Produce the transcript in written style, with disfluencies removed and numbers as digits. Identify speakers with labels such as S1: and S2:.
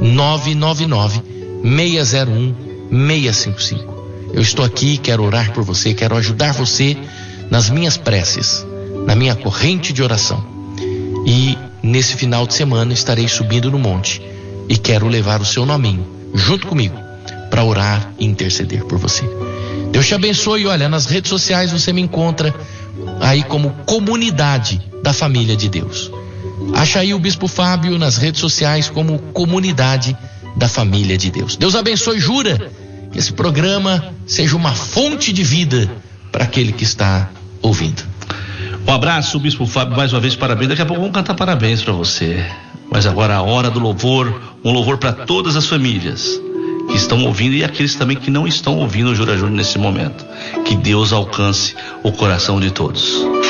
S1: 999-601-655. Eu estou aqui, quero orar por você, quero ajudar você nas minhas preces, na minha corrente de oração. E nesse final de semana estarei subindo no monte e quero levar o seu nominho junto comigo para orar e interceder por você. Deus te abençoe. Olha, nas redes sociais você me encontra aí como Comunidade da Família de Deus. Acha aí o Bispo Fábio nas redes sociais como Comunidade da Família de Deus. Deus abençoe, jura que esse programa seja uma fonte de vida para aquele que está ouvindo.
S2: Um abraço, Bispo Fábio, mais uma vez parabéns. Daqui a pouco vamos cantar parabéns para você. Mas agora a hora do louvor, um louvor para todas as famílias que estão ouvindo e aqueles também que não estão ouvindo o Jura Júnior nesse momento. Que Deus alcance o coração de todos.